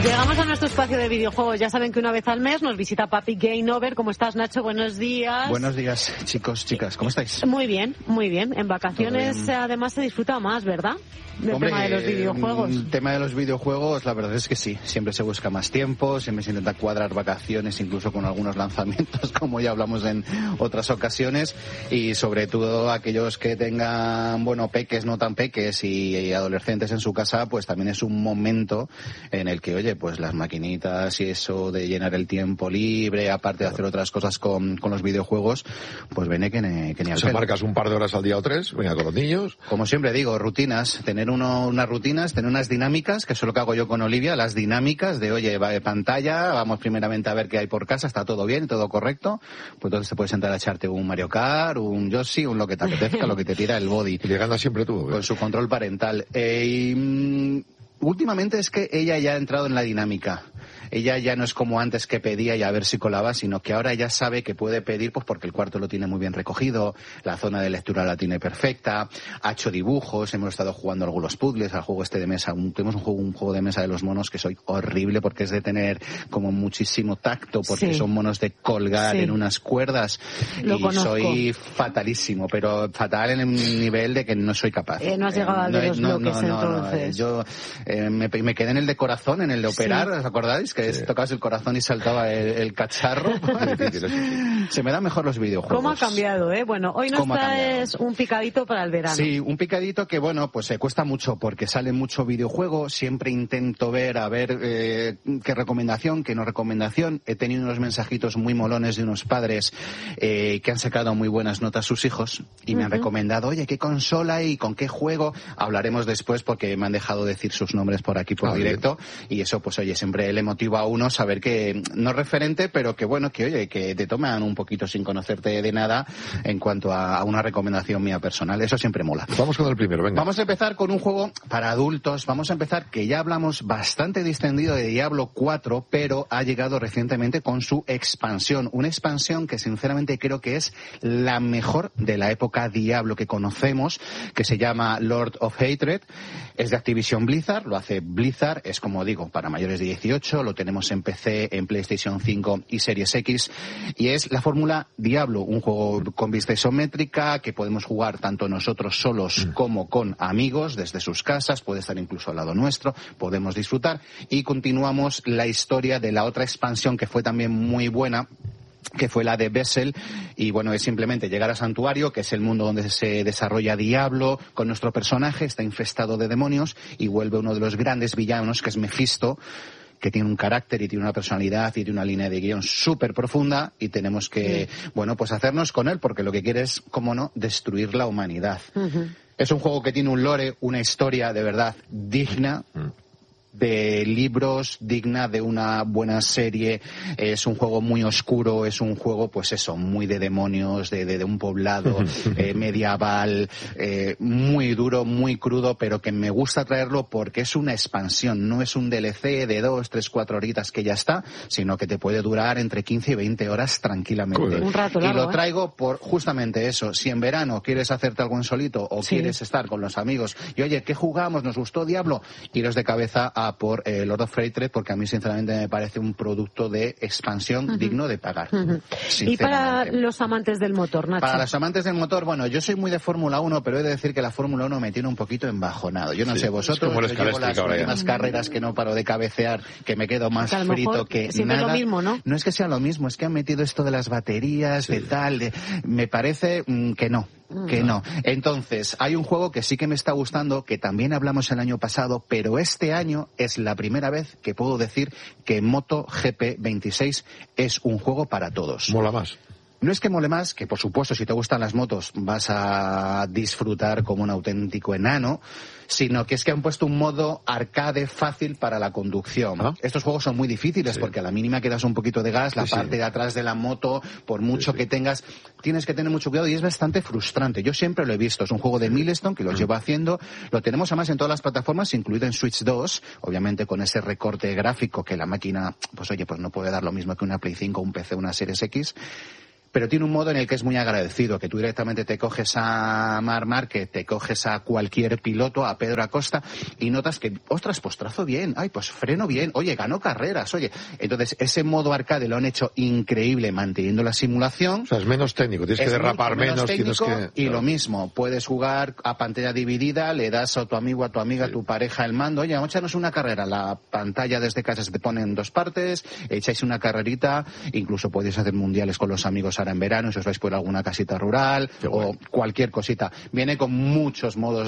Llegamos a nuestro espacio de videojuegos. Ya saben que una vez al mes nos visita Papi Game Over. ¿Cómo estás, Nacho? Buenos días. Buenos días, chicos, chicas. ¿Cómo estáis? Muy bien, muy bien. En vacaciones además se disfruta más, ¿verdad? Del tema de los videojuegos. El tema de los videojuegos, la verdad es que sí. Siempre se busca más tiempo, siempre se intenta cuadrar vacaciones, incluso con algunos lanzamientos, como ya hablamos en otras ocasiones. Y sobre todo aquellos que tengan, bueno, peques, no tan peques y adolescentes en su casa, pues también es un momento en el que, oye, pues las maquinitas y eso de llenar el tiempo libre, aparte de hacer otras cosas con los videojuegos, pues viene que ni al pelo. Marcas un par de horas al día o 3, venga, con los niños. Como siempre digo, rutinas, tener unas rutinas, tener unas dinámicas, que eso es lo que hago yo con Olivia, las dinámicas de, oye, va de pantalla, vamos primeramente a ver qué hay por casa, está todo bien, todo correcto, pues entonces te puedes sentar a echarte un Mario Kart, un Yoshi, un lo que te apetezca, lo que te tira el body. Y le ganas siempre tú, ¿eh? Con su control parental. Últimamente es que ella ya ha entrado en la dinámica. Ella ya no es como antes que pedía y a ver si colaba, sino que ahora ya sabe que puede pedir pues porque el cuarto lo tiene muy bien recogido, la zona de lectura la tiene perfecta, ha hecho dibujos, hemos estado jugando algunos puzzles, al juego este de mesa, tenemos un juego de mesa de los monos que soy horrible porque es de tener como muchísimo tacto, porque son monos de colgar en unas cuerdas lo y conozco. Soy fatalísimo, pero fatal en el nivel de que no soy capaz. No has llegado al de los bloques entonces. Yo me quedé en el de corazón, en el de operar, ¿os acordáis? Que tocabas el corazón y saltaba el cacharro. Se me dan mejor los videojuegos. ¿Cómo ha cambiado, Bueno, hoy nos traes un picadito para el verano. Sí, un picadito que, bueno, pues se cuesta mucho porque sale mucho videojuego. Siempre intento ver, a ver qué recomendación, qué no recomendación. He tenido unos mensajitos muy molones de unos padres que han sacado muy buenas notas sus hijos y me han recomendado, oye, ¿qué consola y con qué juego? Hablaremos después porque me han dejado decir sus nombres por aquí por directo y eso, pues oye, siempre le motiva a uno saber que no es referente, pero que bueno, que oye, que te toman un poquito sin conocerte de nada en cuanto a una recomendación mía personal. Eso siempre mola. Vamos con el primero, venga. Vamos a empezar con un juego para adultos. Vamos a empezar que ya hablamos bastante distendido de Diablo 4, pero ha llegado recientemente con su expansión. Una expansión que sinceramente creo que es la mejor de la época Diablo que conocemos, que se llama Lord of Hatred. Es de Activision Blizzard, lo hace Blizzard, es como digo, para mayores de 18, lo tenemos en PC, en PlayStation 5 y Series X, y es la fórmula Diablo, un juego con vista isométrica que podemos jugar tanto nosotros solos como con amigos desde sus casas, puede estar incluso al lado nuestro, podemos disfrutar, y continuamos la historia de la otra expansión que fue también muy buena, que fue la de Vessel, y bueno, es simplemente llegar a Santuario, que es el mundo donde se desarrolla Diablo, con nuestro personaje, está infestado de demonios, y vuelve uno de los grandes villanos, que es Mephisto, que tiene un carácter y tiene una personalidad y tiene una línea de guión súper profunda, y tenemos que, bueno, pues hacernos con él, porque lo que quiere es, como no, destruir la humanidad. Es un juego que tiene un lore, una historia de verdad digna de libros, digna de una buena serie. Es un juego muy oscuro, es un juego, pues eso, muy de demonios, de un poblado medieval, muy duro, muy crudo, pero que me gusta traerlo porque es una expansión, no es un DLC de 2, 3, 4 horitas que ya está, sino que te puede durar entre 15 y 20 horas tranquilamente. Un rato largo, y lo traigo por justamente eso. Si en verano quieres hacerte algo en solito o quieres estar con los amigos y oye, ¿qué jugamos? ¿Nos gustó Diablo? Iros de cabeza por Lord of Hatred, porque a mí sinceramente me parece un producto de expansión digno de pagar. Y para los amantes del motor, Nacho. Para los amantes del motor, bueno, yo soy muy de Fórmula 1, pero he de decir que la Fórmula 1 me tiene un poquito embajonado. Yo no sé vosotros, yo llevo las últimas carreras que no paro de cabecear, que me quedo más frito que nada. Lo mismo, ¿no? No es que sea lo mismo, es que han metido esto de las baterías, de tal, me parece que no. Que no. Entonces, hay un juego que sí que me está gustando, que también hablamos el año pasado, pero este año es la primera vez que puedo decir que MotoGP 26 es un juego para todos. Mola más. No es que mole más, que por supuesto si te gustan las motos vas a disfrutar como un auténtico enano, sino que es que han puesto un modo arcade fácil para la conducción. Estos juegos son muy difíciles porque a la mínima que das un poquito de gas, la parte de atrás de la moto, por mucho que tengas, tienes que tener mucho cuidado y es bastante frustrante. Yo siempre lo he visto, es un juego de Milestone que lo llevo haciendo, lo tenemos además en todas las plataformas, incluido en Switch 2, obviamente con ese recorte gráfico que la máquina, pues oye, pues no puede dar lo mismo que una Play 5, un PC, una Series X. pero tiene un modo en el que es muy agradecido, que tú directamente te coges a Marc Márquez, te coges a cualquier piloto, a Pedro Acosta, y notas que, ostras, pues trazo bien, ay, pues freno bien, oye, ganó carreras, oye. Entonces, ese modo arcade lo han hecho increíble manteniendo la simulación. O sea, es menos técnico, tienes que derrapar menos, tienes que... Y lo mismo, puedes jugar a pantalla dividida, le das a tu amigo, a tu amiga, a tu pareja el mando, oye, vamos a echarnos una carrera, la pantalla desde casa se te pone en 2 partes, echáis una carrerita, incluso podéis hacer mundiales con los amigos ahora en verano, si os vais por alguna casita rural, o cualquier cosita. Viene con muchos modos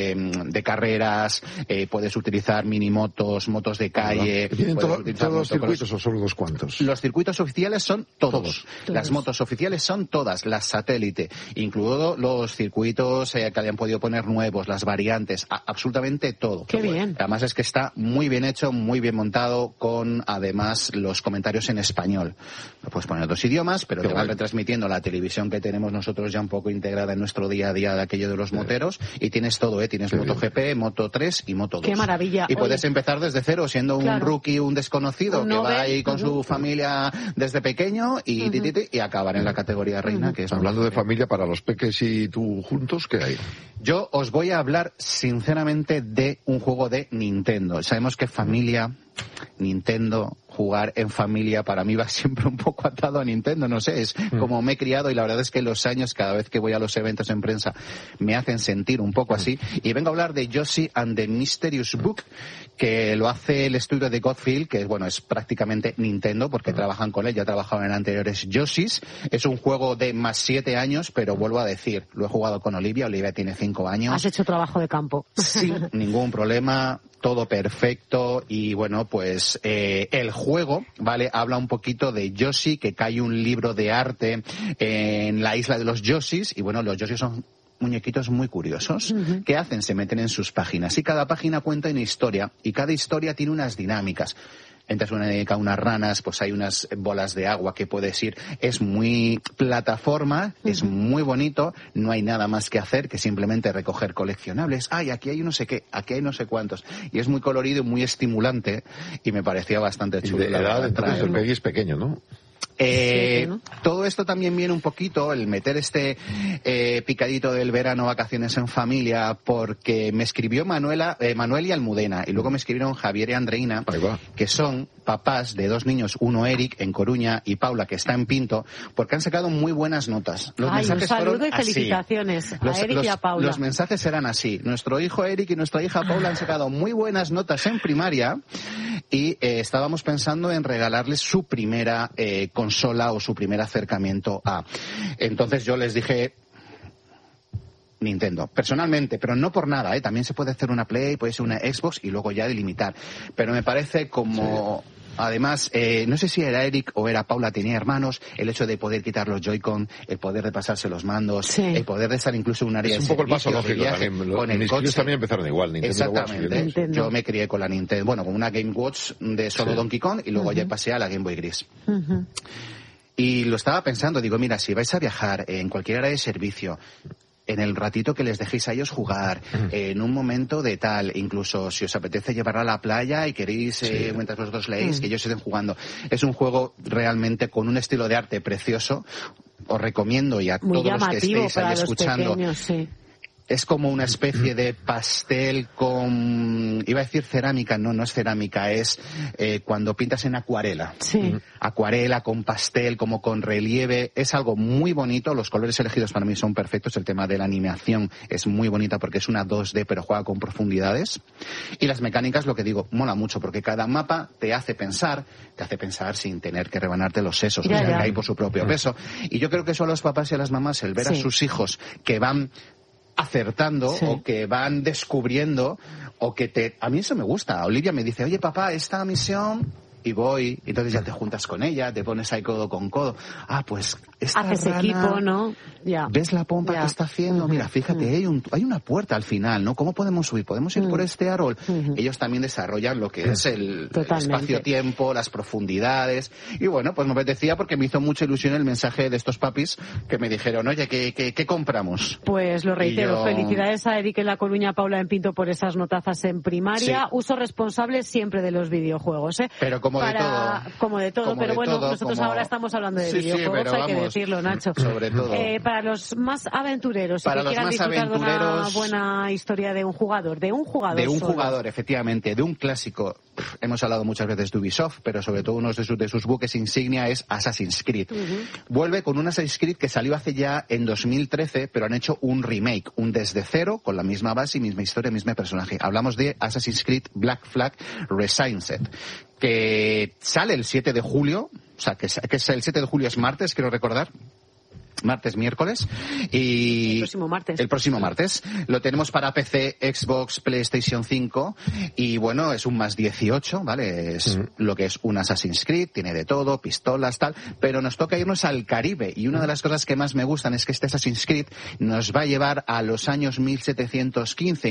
de carreras, puedes utilizar minimotos, motos de calle. ¿Tienen todos los circuitos o solo unos cuantos? Los circuitos oficiales son todos. Las motos oficiales son todas, las satélite, incluido los circuitos que hayan podido poner nuevos, las variantes, absolutamente todo. Qué bien. Además es que está muy bien hecho, muy bien montado, con además los comentarios en español. Lo puedes poner en 2 idiomas, pero te van retransmitiendo la televisión que tenemos nosotros ya un poco integrada en nuestro día a día de aquello de los moteros, y tienes todo, tienes MotoGP, Moto 3 y Moto 2. Qué maravilla. Y puedes empezar desde cero, siendo un rookie, un desconocido, que va ahí con su familia desde pequeño y acabar en la categoría reina, que es... Hablando de familia, para los peques y tú juntos, ¿qué hay? Yo os voy a hablar sinceramente de un juego de Nintendo. Sabemos que familia, Nintendo, jugar en familia para mí va siempre un poco atado a Nintendo, no sé, es como me he criado, y la verdad es que los años, cada vez que voy a los eventos en prensa, me hacen sentir un poco así. Y vengo a hablar de Yoshi and the Mysterious Book, que lo hace el estudio de Godfield, que bueno, es prácticamente Nintendo, porque trabajan con él, ya trabajaban en anteriores Yoshis. Es un juego de más 7 años, pero vuelvo a decir, lo he jugado con Olivia tiene 5 años. Has hecho trabajo de campo. Sin ningún problema, todo perfecto, y bueno, pues el juego, ¿vale? Habla un poquito de Yoshi, que cae un libro de arte en la isla de los Yoshis, y bueno, los Yoshis son muñequitos muy curiosos. ¿Qué hacen? Se meten en sus páginas, y cada página cuenta una historia, y cada historia tiene unas dinámicas. Entras unas ranas, pues hay unas bolas de agua que puedes ir. Es muy plataforma, es muy bonito, no hay nada más que hacer que simplemente recoger coleccionables. Ay, aquí hay no sé qué, aquí hay no sé cuántos. Y es muy colorido y muy estimulante, y me parecía bastante chulo. Y de edad, entonces el Peggy es pequeño, ¿no? Todo esto también viene un poquito, el meter este picadito del verano, vacaciones en familia, porque me escribió Manuel y Almudena, y luego me escribieron Javier y Andreina, que son papás de 2 niños, uno Eric en Coruña y Paula, que está en Pinto, porque han sacado muy buenas notas. Los mensajes un saludo fueron y felicitaciones a Eric y a Paula. Los mensajes eran así: nuestro hijo Eric y nuestra hija Paula han sacado muy buenas notas en primaria, y estábamos pensando en regalarles su primera consola o su primer acercamiento a... Entonces yo les dije Nintendo, personalmente, pero no por nada, también se puede hacer una Play, puede ser una Xbox y luego ya delimitar, pero me parece como... Sí. Además, no sé si era Eric o era Paula, tenía hermanos, el hecho de poder quitar los Joy-Con, el poder de pasarse los mandos, el poder de estar incluso en un área de servicio. Es un poco el paso lógico también. Con el coche. También empezaron igual, Nintendo. Exactamente. Watch, yo me crié con la Nintendo, bueno, con una Game Watch de solo Donkey Kong, y luego ya pasé a la Game Boy Gris. Y lo estaba pensando, digo, mira, si vais a viajar en cualquier área de servicio, en el ratito que les dejéis a ellos jugar, en un momento de tal, incluso si os apetece llevar a la playa y queréis, mientras vosotros leéis, que ellos estén jugando. Es un juego realmente con un estilo de arte precioso. Os recomiendo, y a muy todos los que estéis ahí escuchando, pequeños, es como una especie de pastel con... Iba a decir cerámica, no es cerámica, es cuando pintas en acuarela. Sí. Acuarela con pastel, como con relieve. Es algo muy bonito, los colores elegidos para mí son perfectos, el tema de la animación es muy bonita porque es una 2D pero juega con profundidades. Y las mecánicas, lo que digo, mola mucho porque cada mapa te hace pensar sin tener que rebanarte los sesos, o sea, que hay por su propio peso. Y yo creo que eso a los papás y a las mamás, el ver a sus hijos que van acertando o que van descubriendo o que a mí eso me gusta. Olivia me dice, oye papá, esta misión, y voy, y entonces ya te juntas con ella, te pones ahí codo con codo. Ah, pues esta haces rana, equipo, ¿no? ¿Ves la pompa que está haciendo? Mira, fíjate, hay una puerta al final, ¿no? ¿Cómo podemos subir? ¿Podemos ir por este árbol? Ellos también desarrollan lo que es el espacio-tiempo, las profundidades. Y bueno, pues me apetecía porque me hizo mucha ilusión el mensaje de estos papis que me dijeron, oye, ¿qué compramos? Pues lo reitero, felicidades a Eric en La Coruña, Paula en Pinto por esas notazas en primaria. Uso responsable siempre de los videojuegos, Pero como de todo, pero bueno, nosotros ahora estamos hablando de videojuegos, pero hay que decirlo, Nacho. Sobre todo. Para los más aventureros, para que los quieran más disfrutar aventureros, de una buena historia de un jugador, de un jugador, efectivamente, de un clásico. Hemos hablado muchas veces de Ubisoft, pero sobre todo uno de sus buques insignia es Assassin's Creed. Vuelve con un Assassin's Creed que salió hace ya en 2013, pero han hecho un remake, un desde cero, con la misma base, misma historia, mismo personaje. Hablamos de Assassin's Creed Black Flag Resynced, que sale el 7 de julio, o sea, que es el 7 de julio es martes, quiero recordar. Miércoles y el próximo martes lo tenemos para PC, Xbox, PlayStation 5 y bueno, es un más 18, ¿vale? Es lo que es un Assassin's Creed, tiene de todo, pistolas, tal, pero nos toca irnos al Caribe y una de las cosas que más me gustan es que este Assassin's Creed nos va a llevar a los años 1715,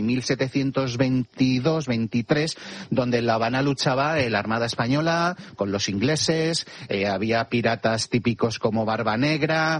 1722, 23, donde en La Habana luchaba la Armada Española con los ingleses, había piratas típicos como Barba Negra,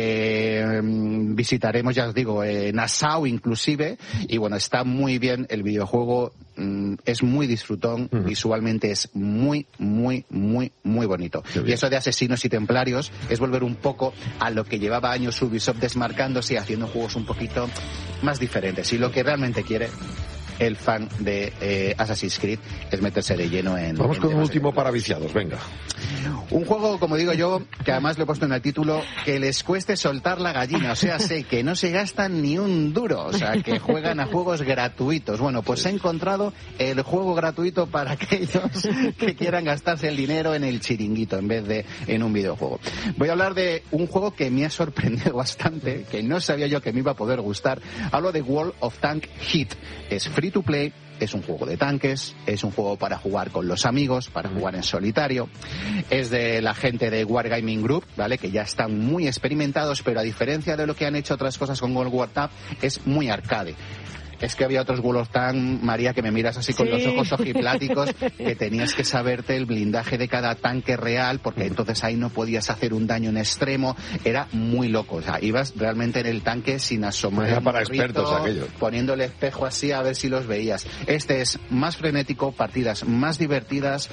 visitaremos, ya os digo, Nassau inclusive, y bueno, está muy bien el videojuego, es muy disfrutón, visualmente es muy, muy, muy, muy bonito. Y eso de asesinos y templarios es volver un poco a lo que llevaba años Ubisoft desmarcándose y haciendo juegos un poquito más diferentes. Y lo que realmente quiere el fan de Assassin's Creed es meterse de lleno en... Vamos con un último para viciados, venga. Un juego, como digo yo, que además lo he puesto en el título, que les cueste soltar la gallina, o sea, sé que no se gastan ni un duro, o sea, que juegan a juegos gratuitos. Bueno, pues he encontrado el juego gratuito para aquellos que quieran gastarse el dinero en el chiringuito en vez de en un videojuego. Voy a hablar de un juego que me ha sorprendido bastante, que no sabía yo que me iba a poder gustar. Hablo de World of Tank Hit. Es free to play. Es un juego de tanques, es un juego para jugar con los amigos, para jugar en solitario. Es de la gente de Wargaming Group, ¿vale? Que ya están muy experimentados, pero a diferencia de lo que han hecho otras cosas con World War Tank, es muy arcade. Es que había otros World of Tank, María, que me miras así con los ojos ojipláticos, que tenías que saberte el blindaje de cada tanque real, porque entonces ahí no podías hacer un daño en extremo. Era muy loco, o sea, ibas realmente en el tanque sin asomar. Era para expertos aquello. Poniendo el espejo así a ver si los veías. Este es más frenético, partidas más divertidas,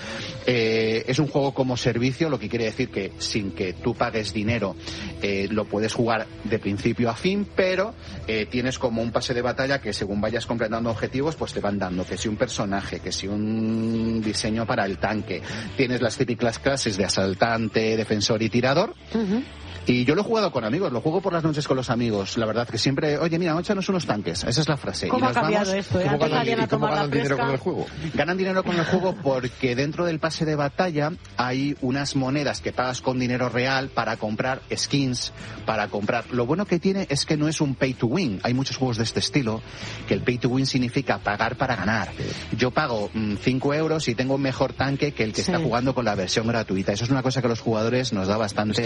es un juego como servicio, lo que quiere decir que sin que tú pagues dinero, lo puedes jugar de principio a fin, pero tienes como un pase de batalla que según vayas completando objetivos, pues te van dando que si un personaje, que si un diseño para el tanque. Tienes las típicas clases de asaltante, defensor y tirador. Y yo lo he jugado con amigos, lo juego por las noches con los amigos. La verdad que siempre, oye, mira, échanos unos tanques. Esa es la frase. ¿Cómo ha cambiado esto? ¿Cómo ganan dinero con el juego? Ganan dinero con el juego porque dentro del pase de batalla hay unas monedas que pagas con dinero real para comprar skins, para comprar... Lo bueno que tiene es que no es un pay to win. Hay muchos juegos de este estilo que el pay to win significa pagar para ganar. Yo pago 5 euros y tengo un mejor tanque que el que está jugando con la versión gratuita. Eso es una cosa que a los jugadores nos da bastante...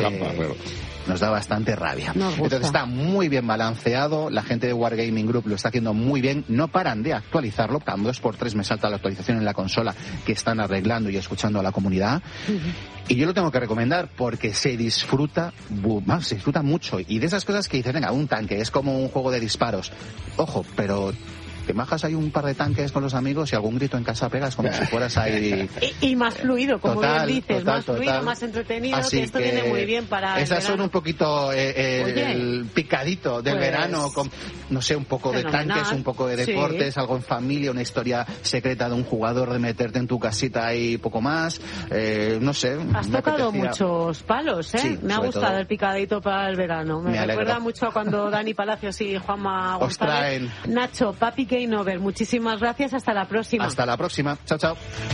Nos da bastante rabia. Entonces está muy bien balanceado, la gente de Wargaming Group lo está haciendo muy bien, no paran de actualizarlo, cada 2x3 me salta la actualización en la consola que están arreglando y escuchando a la comunidad. Y yo lo tengo que recomendar porque se disfruta mucho. Y de esas cosas que dicen, venga, un tanque es como un juego de disparos. Ojo, pero... te bajas ahí un par de tanques con los amigos y algún grito en casa pegas como si fueras ahí... Y más fluido, como bien dices, más fluido, más entretenido, así que esto viene muy bien para esas son un poquito el picadito del verano, con, no sé, un poco de tanques, un poco de deportes, algo en familia, una historia secreta de un jugador, de meterte en tu casita y poco más, no sé. Has tocado muchos palos, ¿eh? Sí, me ha gustado todo el picadito para el verano. Me recuerda mucho a cuando Dani Palacios y Juanma González. Nacho, Papi Game Over, muchísimas gracias, hasta la próxima. Hasta la próxima, chao, chao.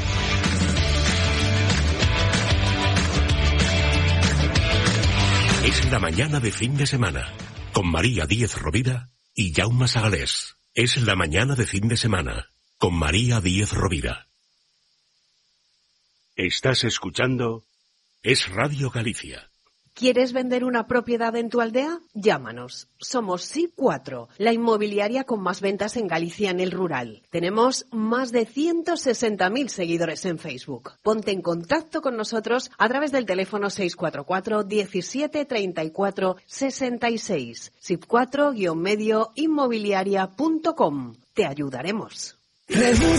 Es la mañana de fin de semana, con María Díez Rovira y Jaume Sagalés. Es la mañana de fin de semana, con María Díez Rovira. Estás escuchando Es Radio Galicia. ¿Quieres vender una propiedad en tu aldea? Llámanos. Somos SI4, la inmobiliaria con más ventas en Galicia en el rural. Tenemos más de 160.000 seguidores en Facebook. Ponte en contacto con nosotros a través del teléfono 644 17 34 66. SIP4-medio inmobiliaria.com. Te ayudaremos.